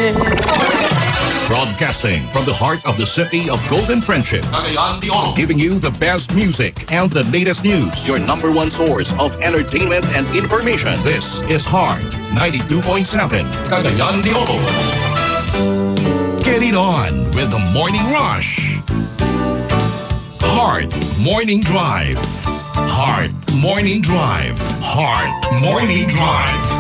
Broadcasting from the heart of the city of Golden Friendship, Cagayan de Oro, giving you the best music and the latest news. Your number one source of entertainment and information. This is Heart 92.7, Cagayan de Oro. Get it on with the Morning Rush. Heart Morning Drive. Heart Morning Drive. Heart Morning Drive.